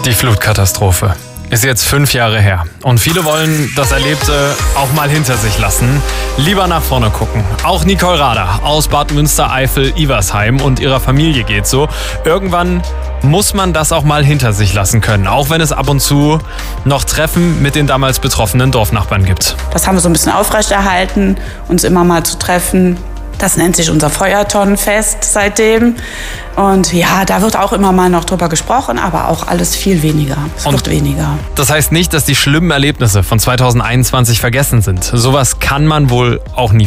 Die Flutkatastrophe ist jetzt 5 Jahre her. Und viele wollen das Erlebte auch mal hinter sich lassen. Lieber nach vorne gucken. Auch Nicole Rader aus Bad Münstereifel-Iversheim und ihrer Familie geht so. Irgendwann muss man das auch mal hinter sich lassen können. Auch wenn es ab und zu noch Treffen mit den damals betroffenen Dorfnachbarn gibt. Das haben wir so ein bisschen aufrechterhalten, uns immer mal zu treffen. Das nennt sich unser Feuertonnenfest seitdem. Und ja, da wird auch immer mal noch drüber gesprochen, aber auch alles viel weniger. Es wird weniger. Das heißt nicht, dass die schlimmen Erlebnisse von 2021 vergessen sind. Sowas kann man wohl auch nie